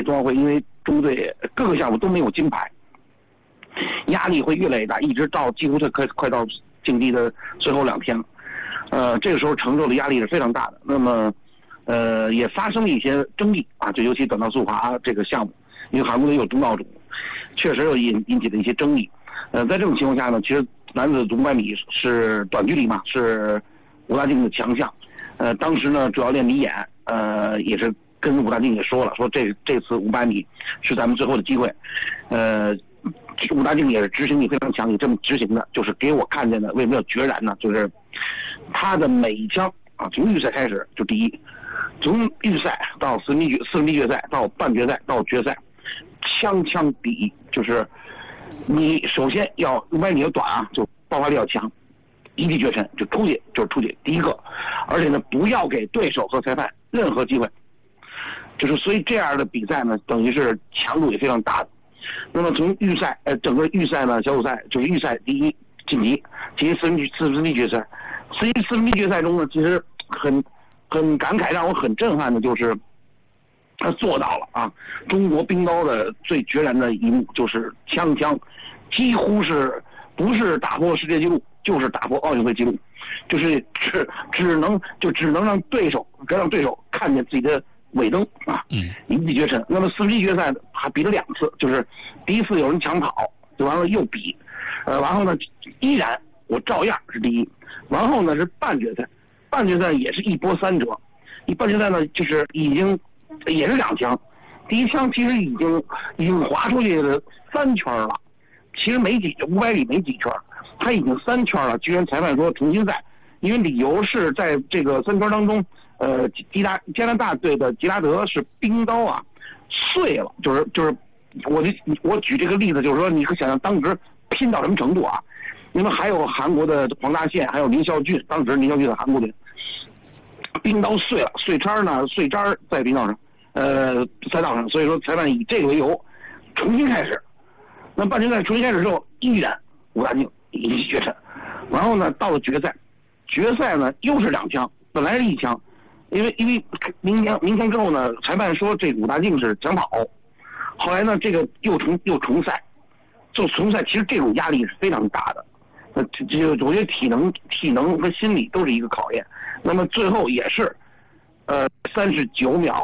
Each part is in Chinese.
冬奥会因为中国队各个项目都没有金牌，压力会越来越大，一直到几乎快到竞技的最后2天了。这个时候承受的压力是非常大的。那么也发生了一些争议啊，就尤其短道速滑这个项目，因为韩国队有东道主，确实有引起了一些争议。在这种情况下呢，其实男子500米是短距离嘛，是武大靖的强项。当时呢，主教练李岩也是跟武大靖也说了，说这次500米是咱们最后的机会。武大靖也是执行力非常强，你这么执行的，就是给我看见的。为什么要决然呢？就是他的每一枪啊，从预赛开始就第一，从预赛到四分之一决赛到半决赛到决赛，枪第一。就是你首先要500米的短啊，就爆发力要强，一骑绝尘，就出去第一个，而且呢，不要给对手和裁判任何机会。就是所以这样的比赛呢，等于是强度也非常大的。那么从预赛整个预赛呢，小组赛就是预赛第一晋级四分之一决赛。四分之一决赛中呢，其实很感慨，让我很震撼的就是他做到了啊！中国冰刀的最决然的一幕就是枪几乎是不是打破世界纪录，就是打破奥运会纪录，就是只能让对手看见自己的尾灯啊，一骑绝尘。那么四分之一决赛还比了2次，就是第一次有人抢跑，就完了又比，然后呢依然我照样是第一，然后呢是半决赛也是一波3折，半决赛呢就是已经也是2枪，第一枪其实已经滑出去了3圈了，其实500里没几圈，他已经3圈了，居然裁判说重新赛，因为理由是在这个3圈当中。加拿大队的吉拉德是冰刀啊碎了，就是我举这个例子，就是说你可想象当时拼到什么程度啊？因为还有韩国的黄大宪，还有林孝俊，当时林孝俊的韩国队，冰刀碎了，碎渣在冰道上，赛道上，所以说裁判以这个为由重新开始。那半决赛重新开始之后，依然武大靖一骑绝尘，然后呢到了决赛呢又是2枪，本来是1枪。因为明天之后呢，裁判说这武大靖是抢跑，后来呢这个又重赛，就重赛，其实这种压力是非常大的。我觉得体能和心理都是一个考验。那么最后也是39秒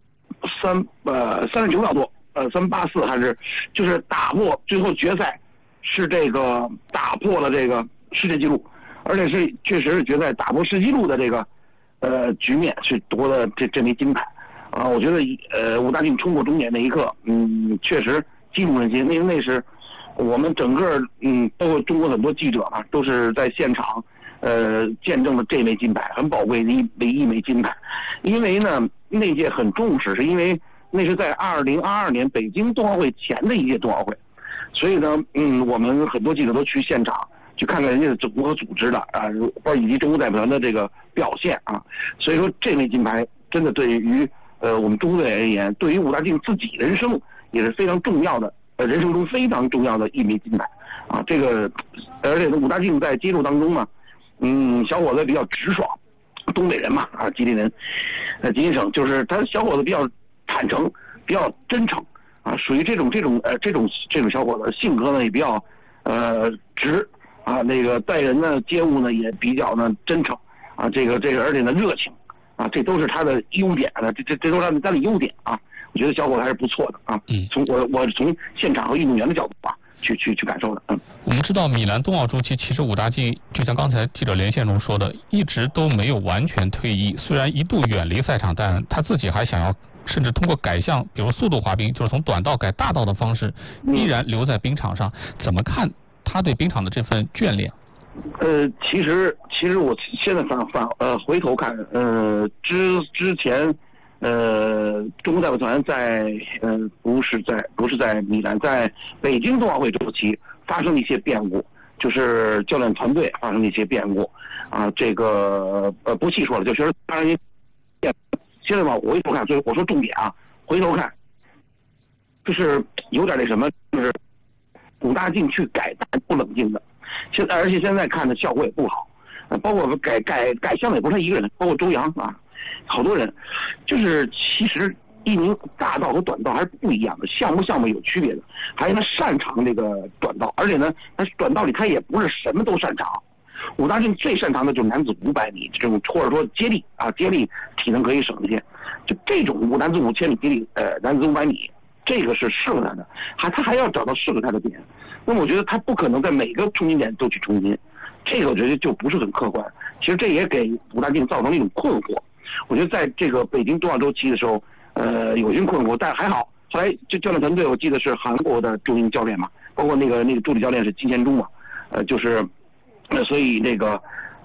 多384还是就是打破，最后决赛是这个打破了这个世界纪录，而且是确实是决赛打破世界纪录的这个。局面去夺了这枚金牌啊！我觉得武大靖冲过终点那一刻，确实激动人心。因为那是我们整个包括中国很多记者啊，都是在现场见证了这枚金牌，很宝贵的一枚金牌。因为呢那届很重视，是因为那是在2022年北京冬奥会前的一届冬奥会，所以呢我们很多记者都去现场。去看看人家是如何组织的啊，以及中国代表团的这个表现啊，所以说这枚金牌真的对于我们中国队而言，对于武大靖自己人生也是非常重要的，人生中非常重要的一枚金牌啊。这个而且武大靖在接触当中呢，小伙子比较直爽，东北人嘛啊，吉林人，吉林省，就是他小伙子比较坦诚，比较真诚啊，属于这种小伙子，性格呢也比较直。啊，那个待人呢，接物呢也比较呢真诚，啊，这个，而且呢热情，啊，这都是他的优点啊，这都是他的优点啊。我觉得小伙子还是不错的啊。从我从现场和运动员的角度吧，去感受的。 我们知道米兰冬奥周期，其实武大靖就像刚才记者连线中说的，一直都没有完全退役，虽然一度远离赛场，但他自己还想要。甚至通过改向，比如速度滑冰，就是从短道改大道的方式，依然留在冰场上。怎么看他对冰场的这份眷恋？ 其实我现在回头看，之前，中国代表团在不是在米兰，在北京冬奥会周期发生了一些变故，就是教练团队发生了一些变故啊，这个不细说了，就确实发生一些变。现在吧，我回头看，所以我说重点啊，回头看，就是有点那什么，就是武大靖去改不冷静的，而且现在看的效果也不好，包括改向也不是他一个人，包括周洋啊，好多人，就是其实一名大道和短道还是不一样的，项目有区别的，还有他擅长这个短道，而且呢，他短道里他也不是什么都擅长。武大靖最擅长的就是男子500米这种，或者说接力啊，接力体能可以省一些，就这种男子5000米接力，男子500米，这个是适合他的，他还要找到适合他的点。那么我觉得他不可能在每个冲金点都去冲金，这个我觉得就不是很客观。其实这也给武大靖造成了一种困惑。我觉得在这个北京冬奥周期的时候，有一些困惑，但还好，后来这教练团队我记得是韩国的著名教练嘛，包括那个助理教练是金贤洙嘛，就是所以那个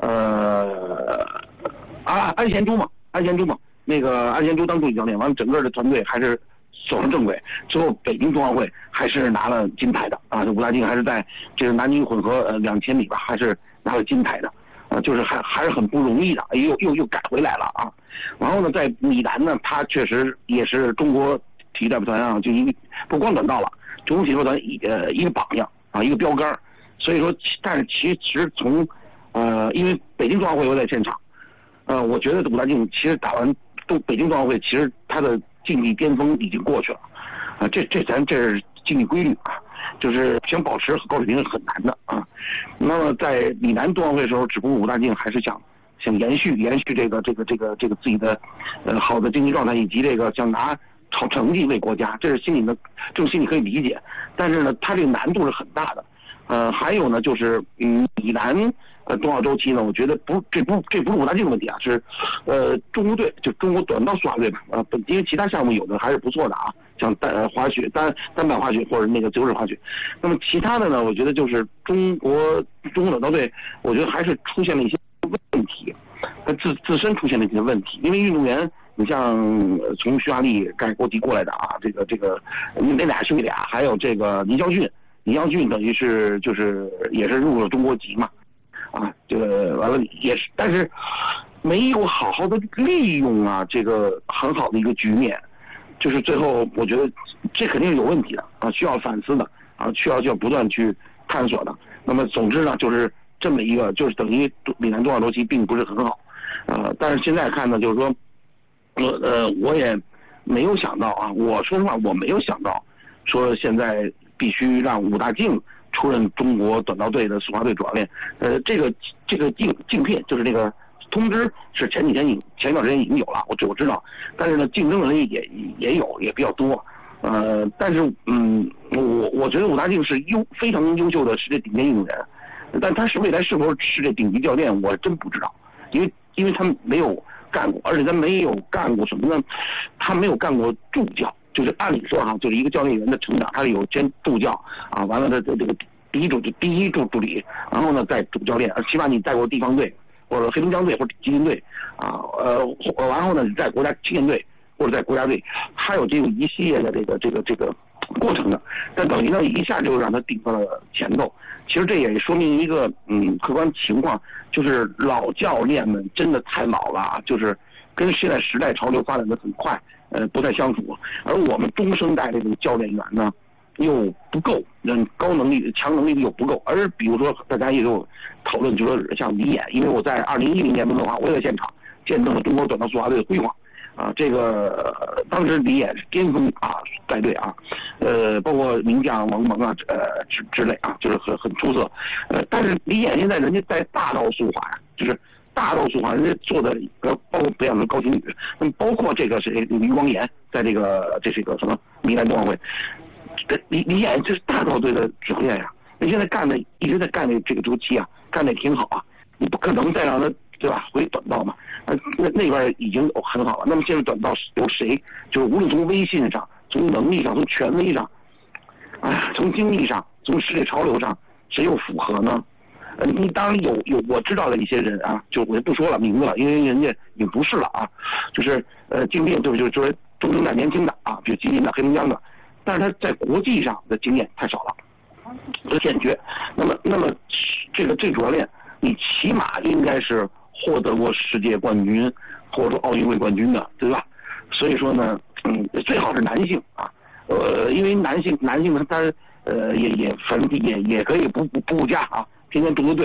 安贤洙嘛，那个安贤洙当助理教练，完了整个的团队还是走上正轨，之后北京冬奥会还是拿了金牌的啊，武大靖还是在这个男女混合2000米吧，还是拿了金牌的。就是还是很不容易的，又改回来了啊。然后呢，在米兰呢，他确实也是中国体育代表团啊，就不光短道了，中国体育代表团一个榜样啊，一个标杆。所以说，但是其实从因为北京冬奥会我在现场，我觉得武大靖其实打完北京冬奥会，其实他的竞技巅峰已经过去了啊，这是竞技规律啊。就是想保持高水平是很难的啊。那么在米兰冬奥会的时候，只不过武大靖还是想延续这个自己的好的竞技状态，以及这个想拿好成绩为国家，这是心里的这种心理可以理解。但是呢，他这个难度是很大的。还有呢，就是米兰冬奥周期呢，我觉得这不是武大靖的问题啊，是中国队就中国短道速滑队吧，因为其他项目有的还是不错的啊，像滑雪单板滑雪或者那个自由式滑雪。那么其他的呢，我觉得就是中国短道队，我觉得还是出现了一些问题，他自身出现了一些问题，因为运动员你像从匈牙利盖国籍过来的啊，这个那俩兄弟俩，还有这个倪霄俊等于是就是也是入了中国籍嘛，啊，这个完了也是，但是没有好好的利用啊这个很好的一个局面，就是最后我觉得这肯定是有问题的啊，需要反思的啊，需要不断去探索的。那么总之呢，就是这么一个，就是等于米兰冬奥周期并不是很好，但是现在看呢，就是说，我也没有想到啊，我说实话我没有想到说现在必须让武大靖出任中国短道队的速滑队主教练。这个竞聘就是那个通知是前一段时间已经有了，我知道，但是呢，竞争的人也有，也比较多。但是我觉得武大靖是非常优秀的世界顶尖运动员，但他未来是否世界顶级教练，我真不知道，因为他没有干过，而且他没有干过什么呢？他没有干过助教。就是按理说哈，就是一个教练员的成长，他是有兼助教啊，完了这个第一助理，然后呢再主教练，起码你带过地方队或者黑龙江队或者吉林队啊，然后呢你在国家青年队或者在国家队，他有这个一系列的这个过程的，但等于呢一下就让他顶到了前头。其实这也说明一个客观情况，就是老教练们真的太老了，就是跟现在时代潮流发展的很快。不太相符，而我们中生代这种教练员呢，又不够，高能力、强能力的又不够。而比如说，大家也有讨论，就说像李演，因为我在2010年的话，我也在现场见证了中国短道速滑队的辉煌啊。这个当时李演是巅峰啊，带队啊，包括名将王蒙啊，之类啊，就是很出色。但是李演现在人家在大道速滑呀，就是大道速滑人家做的包括培养的高情侣，那么包括这个余光岩在这是一个什么米兰冬奥会，李演这是大道队的指挥呀，你现在一直在干这个周期啊，干的挺好啊，你不可能再让他对吧回短道嘛，那边已经很好了。那么现在短道有谁？就是无论从威信上、从能力上、从权威上，从经历上、从世界潮流上，谁又符合呢？你当然有我知道的一些人啊，就我就不说了名字了，因为人家已经不是了啊，就是竞聘就是中生代年轻的啊，比如吉林的、黑龙江的，但是他在国际上的经验太少了，都欠缺。那么这主教练，你起码应该是获得过世界冠军或者奥运会冠军的，对吧？所以说呢，最好是男性啊，因为男性呢，他也反正也可以不加啊。天天住在队里，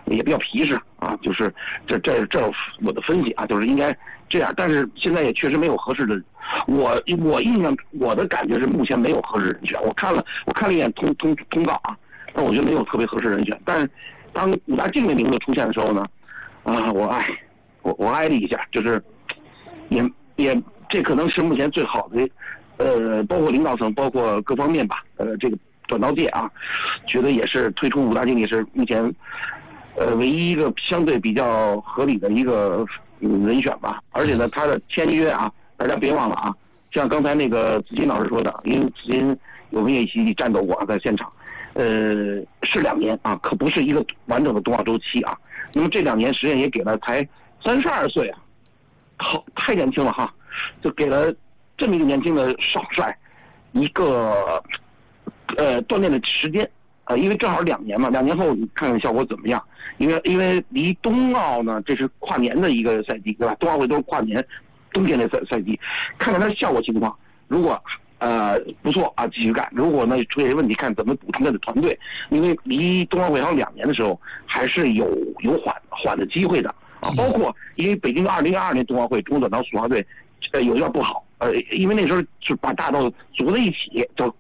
也比较皮实啊，就是这我的分析啊，就是应该这样，但是现在也确实没有合适的，我印象我的感觉是目前没有合适人选，我看了一眼通告啊，但我觉得没有特别合适人选，但是当武大靖的名字出现的时候呢，我哀了一下，就是也这可能是目前最好的，包括领导层，包括各方面吧，这个短道界啊，觉得也是推出武大靖也是目前唯一一个相对比较合理的一个人选吧。而且呢，他的签约啊，大家别忘了啊，像刚才那个子金老师说的，因为子金我们也一起战斗过，在现场，是2年啊，可不是一个完整的冬奥周期啊。那么这2年实际上也给了才32岁啊，好太年轻了哈，就给了这么一个年轻的少帅一个锻炼的时间。因为正好2年嘛，2年后你看看效果怎么样？因为离冬奥呢，这是跨年的一个赛季，对吧？冬奥会都是跨年冬天的赛季，看看它的效果情况。如果不错啊，继续干；如果呢出现问题，看怎么补充他的团队。因为离冬奥会还有2年的时候，还是有缓的机会的啊。包括因为北京2022年冬奥会中国短道速滑队有点不好，因为那时候是把大道组在一起，叫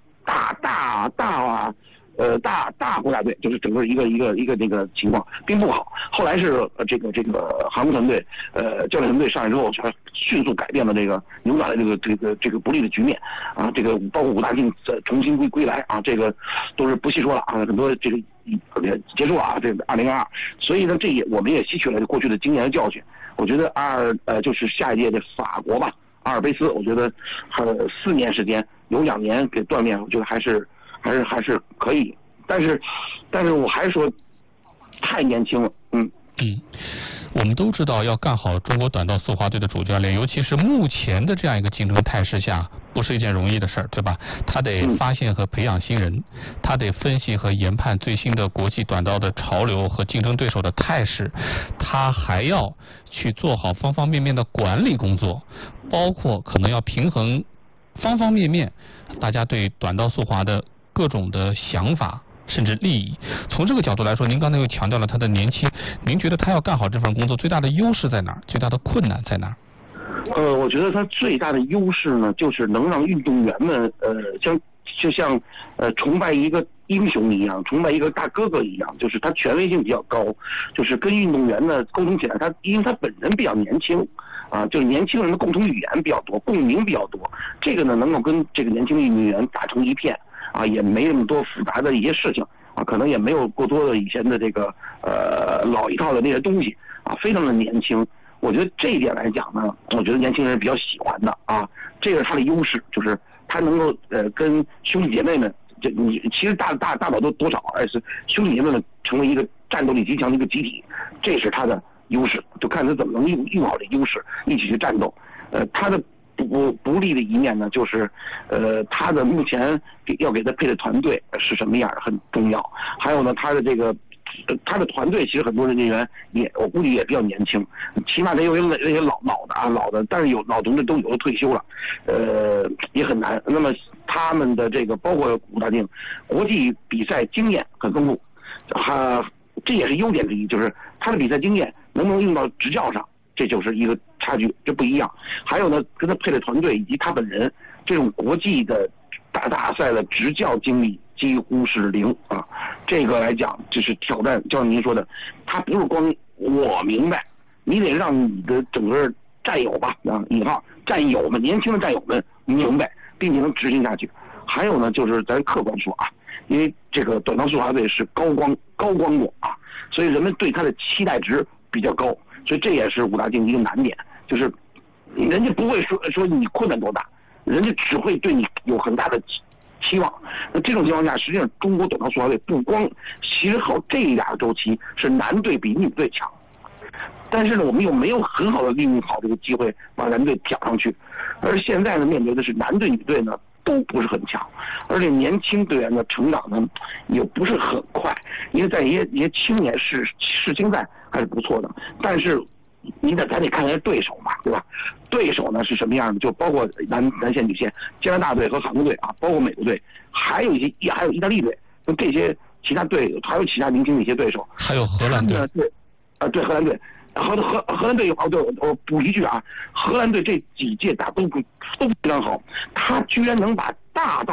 大国家队，就是整个一个那个情况并不好。后来是这个韩国团队教练团队上来之后，迅速改变了这个扭转了这个不利的局面啊。这个包括武大靖重新归来啊，这个都是不细说了啊，很多这个结束了啊，这个2022。所以呢，我们也吸取了过去的经验和教训。我觉得就是下一届的法国吧，阿尔卑斯，我觉得4年时间有2年给锻炼，我觉得还是可以，但是我还是说太年轻了， 我们都知道要干好中国短道速滑队的主教练，尤其是目前的这样一个竞争态势下，不是一件容易的事儿，对吧？他得发现和培养新人，他得分析和研判最新的国际短道的潮流和竞争对手的态势，他还要去做好方方面面的管理工作，包括可能要平衡方方面面大家对短道速滑的各种的想法甚至利益。从这个角度来说，您刚才又强调了他的年轻，您觉得他要干好这份工作最大的优势在哪儿？最大的困难在哪儿？ 我觉得他最大的优势呢，就是能让运动员们就像崇拜一个英雄一样，崇拜一个大哥哥一样，就是他权威性比较高，就是跟运动员呢沟通起来，因为他本人比较年轻啊，就是年轻人的共同语言比较多，共鸣比较多，这个呢能够跟这个年轻的运动员打成一片啊，也没那么多复杂的一些事情啊，可能也没有过多的以前的这个老一套的那些东西啊，非常的年轻。我觉得这一点来讲呢，我觉得年轻人比较喜欢的啊，这个是他的优势，就是他能够跟兄弟姐妹们，你其实大宝都多少是兄弟姐妹们成为一个战斗力极强的一个集体，这是他的优势，就看他怎么能用好这优势一起去战斗。他的不利的一面呢，就是他的目前要给他配的团队是什么样很重要，还有呢他的团队其实很多人员我估计也比较年轻，起码得有那些老的，但是有老同志都有的退休了，也很难。那么他们的这个包括武大靖，国际比赛经验很丰富，这也是优点之一，就是他的比赛经验能不能用到执教上，这就是一个差距，这不一样。还有呢，跟他配的团队以及他本人这种国际的大赛的执教经历几乎是0啊，这个来讲就是挑战，就像您说的，他不是光我明白，你得让你的整个战友吧引号战友们，年轻的战友们明白，并且能执行下去。还有呢，就是咱客观说啊，因为这个短道速滑队是高光过啊，所以人们对他的期待值比较高，所以这也是武大靖一个难点，就是人家不会说你困难多大，人家只会对你有很大的期望。那这种情况下，实际上中国短道速滑队不光其实好这2个周期是男队比女队强，但是呢，我们又没有很好的利用好这个机会把男队挑上去，而现在呢，面对的是男队女队呢都不是很强，而且年轻队员的成长呢也不是很快，因为在一些青年世青赛还是不错的，但是咱得看一下对手嘛，对吧？对手呢是什么样的？就包括男线、女线，加拿大队和韩国队啊，包括美国队，还有意大利队，这些其他队，还有其他年轻的一些对手。 还有荷兰队。 对，对荷兰队。荷兰队我补一句啊，荷兰队这几届打都非常好，他居然能把大道